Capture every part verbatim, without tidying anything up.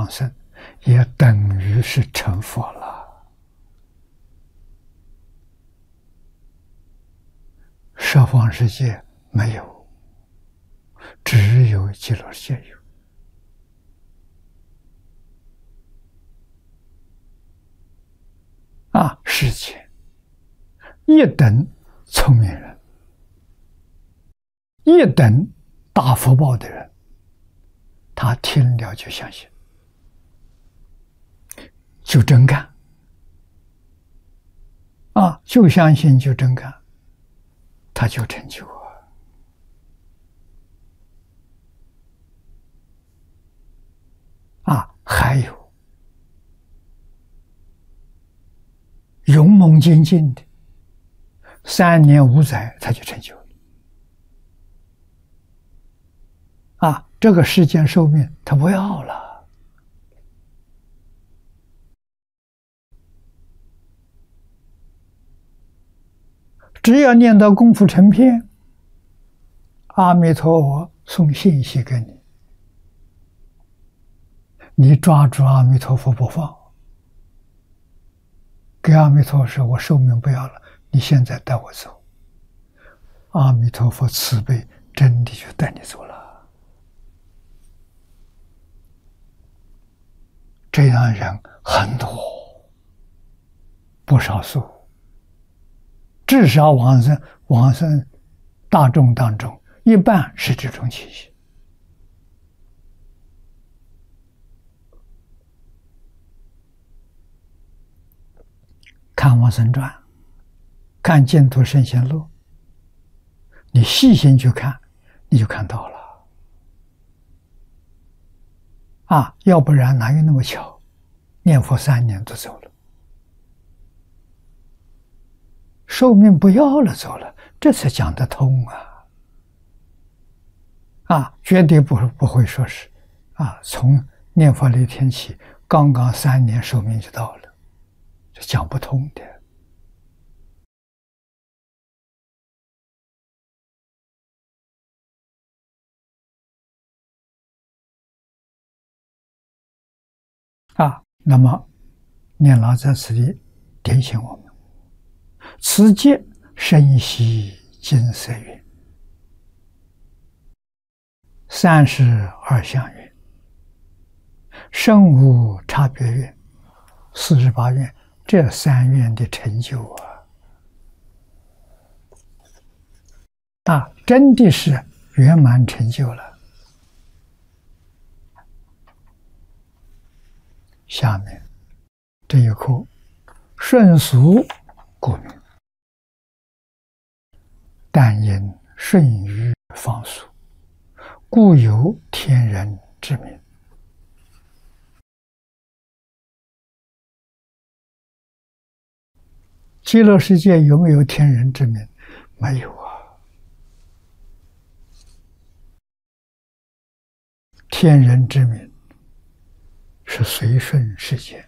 往生，也等于是成佛了。十方世界没有，只有极乐世界有。啊，世界一等聪明人，一等大福报的人，他听了就相信，就真干。啊，就相信就真干，他就成就啊。啊，还有勇猛精进的，三年五载他就成就了。啊，这个世间寿命他不要了。只要念到功夫成片，阿弥陀佛送信息给你，你抓住阿弥陀佛不放，给阿弥陀佛说：“我寿命不要了，你现在带我走。”阿弥陀佛慈悲，真的就带你走了。这样人很多，不少数。至少往生往生大众当中，一半是这种情形。看往生传，看净土圣贤录，你细心去看，你就看到了。啊，要不然哪有那么巧，念佛三年都走了。寿命不要了，走了，这才讲得通啊！啊，绝对不不会说是啊，从念佛那天起，刚刚三年寿命就到了，这讲不通的。啊，那么念老在此地点醒我们。此界深悉金色云，三十二相云，身无差别云，四十八愿，这三愿的成就啊，啊，真的是圆满成就了。下面这一课顺俗故名，但因顺于方俗，故有天人之名。极乐世界有没有天人之名？没有啊。天人之名是随顺世间。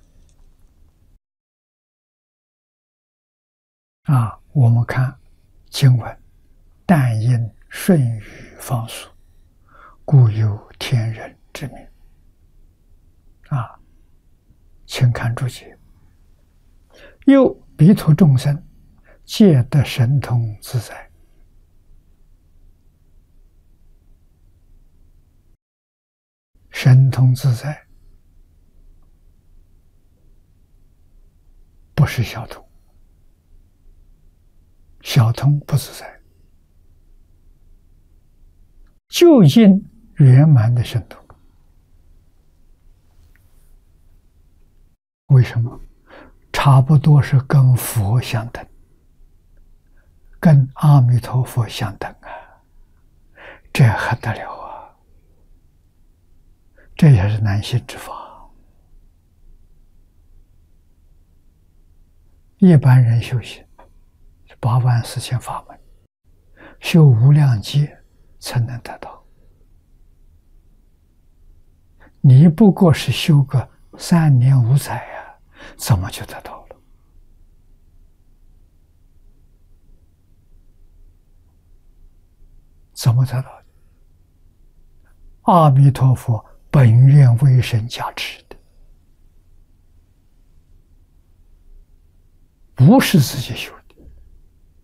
啊，我们看经文，但因顺于方俗，故有天人之名。啊，请看注解。又彼土众生，皆得神通自在。神通自在，不是小通。小通不自在，究竟圆满的神通。为什么？差不多是跟佛相等，跟阿弥陀佛相等啊，这还得了啊！这也是难信之法。一般人修行八万四千法门，修无量劫才能得到。你不过是修个三年五载啊，怎么就得到了？怎么得到的？阿弥陀佛本愿威神加持的，不是自己修的。